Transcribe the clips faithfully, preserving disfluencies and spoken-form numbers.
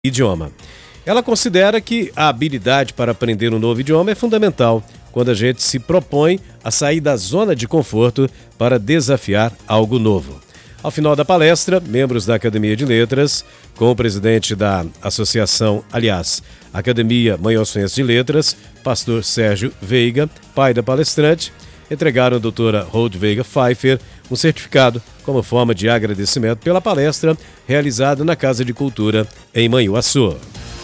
idioma. Ela considera que a habilidade para aprender um novo idioma é fundamental quando a gente se propõe a sair da zona de conforto para desafiar algo novo. Ao final da palestra, membros da Academia de Letras, com o presidente da associação, aliás, Academia Manhãocense de Letras, pastor Sérgio Veiga, pai da palestrante, entregaram à doutora Ruth Veiga Pfeiffer um certificado como forma de agradecimento pela palestra realizada na Casa de Cultura em Manhuaçu.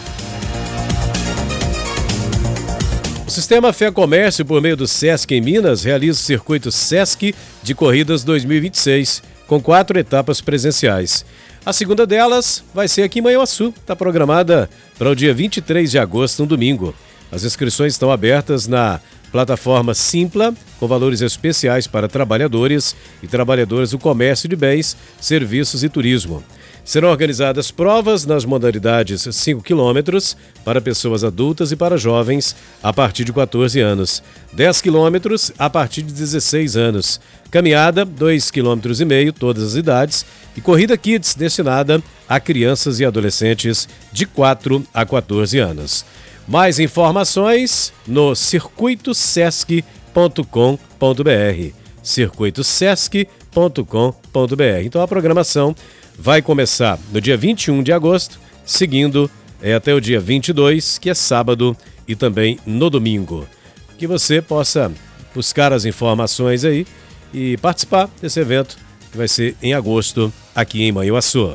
O Sistema Fé Comércio, por meio do Sesc em Minas, realiza o circuito Sesc de Corridas dois mil e vinte e seis, com quatro etapas presenciais. A segunda delas vai ser aqui em Manhuaçu, está programada para o dia vinte e três de agosto, um domingo. As inscrições estão abertas na plataforma Simpla, com valores especiais para trabalhadores e trabalhadoras do comércio de bens, serviços e turismo. Serão organizadas provas nas modalidades cinco quilômetros para pessoas adultas e para jovens a partir de quatorze anos, dez quilômetros a partir de dezesseis anos, caminhada dois quilômetros e meio, todas as idades, e corrida Kids destinada a crianças e adolescentes de quatro a quatorze anos. Mais informações no circuito sesc ponto com ponto br, circuito sesc ponto com ponto br. Então a programação vai começar no dia vinte e um de agosto, seguindo é, até o dia vinte e dois, que é sábado, e também no domingo. Que você possa buscar as informações aí e participar desse evento que vai ser em agosto aqui em Manhuaçu.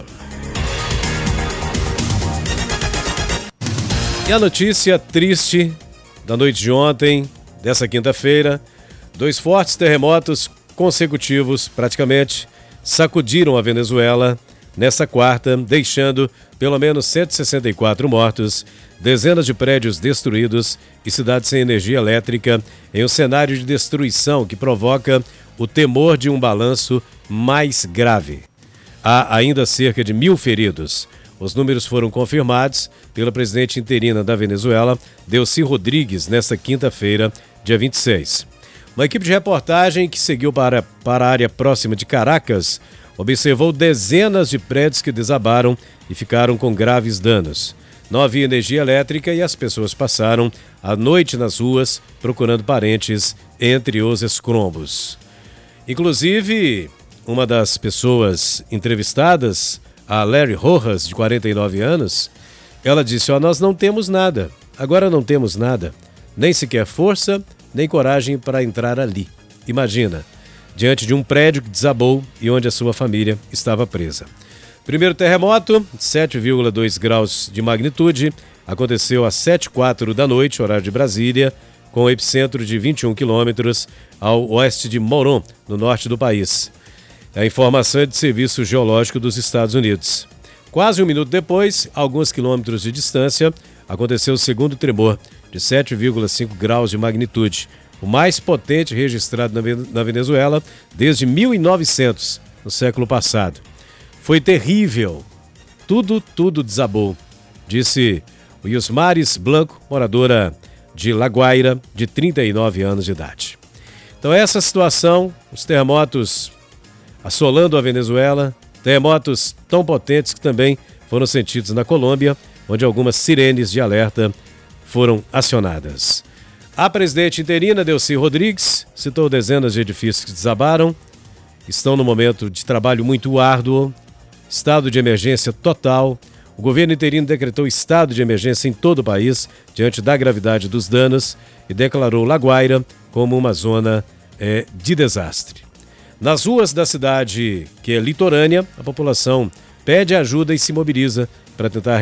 E a notícia triste da noite de ontem, dessa quinta-feira, dois fortes terremotos consecutivos, praticamente, sacudiram a Venezuela nesta quarta, deixando pelo menos cento e sessenta e quatro mortos, dezenas de prédios destruídos e cidades sem energia elétrica, em um cenário de destruição que provoca o temor de um balanço mais grave. Há ainda cerca de mil feridos. Os números foram confirmados pela presidente interina da Venezuela, Delcy Rodrigues, nesta quinta-feira, dia vinte e seis. Uma equipe de reportagem que seguiu para, para a área próxima de Caracas observou dezenas de prédios que desabaram e ficaram com graves danos. Não havia energia elétrica e as pessoas passaram a noite nas ruas procurando parentes entre os escombros. Inclusive, uma das pessoas entrevistadas, a Larry Rojas, de quarenta e nove anos, ela disse: ó, nós não temos nada, agora não temos nada, nem sequer força, nem coragem para entrar ali. Imagina, diante de um prédio que desabou e onde a sua família estava presa. Primeiro terremoto, sete vírgula dois graus de magnitude, aconteceu às sete e quatro da noite, horário de Brasília, com epicentro de vinte e um quilômetros ao oeste de Moron, no norte do país. A informação é do Serviço Geológico dos Estados Unidos. Quase um minuto depois, a alguns quilômetros de distância, aconteceu o segundo tremor, de sete vírgula cinco graus de magnitude, o mais potente registrado na Venezuela desde mil e novecentos, no século passado. Foi terrível. Tudo, tudo desabou, disse o Yusmaris Blanco, moradora de La Guaira, de trinta e nove anos de idade. Então essa situação, os terremotos assolando a Venezuela, terremotos tão potentes que também foram sentidos na Colômbia, onde algumas sirenes de alerta foram acionadas. A presidente interina, Delcy Rodrigues, citou dezenas de edifícios que desabaram, estão no momento de trabalho muito árduo, estado de emergência total. O governo interino decretou estado de emergência em todo o país, diante da gravidade dos danos, e declarou La Guaira como uma zona é, de desastre. Nas ruas da cidade, que é litorânea, a população pede ajuda e se mobiliza para tentar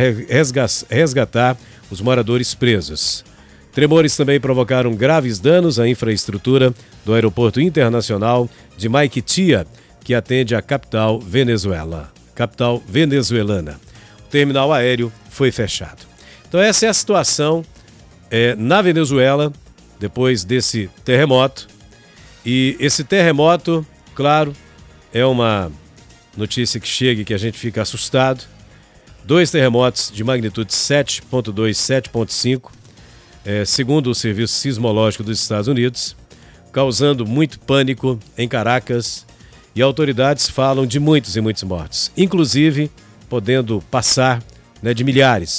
resgatar os moradores presos. Tremores também provocaram graves danos à infraestrutura do Aeroporto Internacional de Maiquetía, que atende a capital Venezuela, capital venezuelana. O terminal aéreo foi fechado. Então essa é a situação é, na Venezuela, depois desse terremoto. E esse terremoto, claro, é uma notícia que chega e que a gente fica assustado. Dois terremotos de magnitude sete ponto dois, sete ponto cinco, é, segundo o Serviço Sismológico dos Estados Unidos, causando muito pânico em Caracas, e autoridades falam de muitos e muitos mortos, inclusive podendo passar né, de milhares.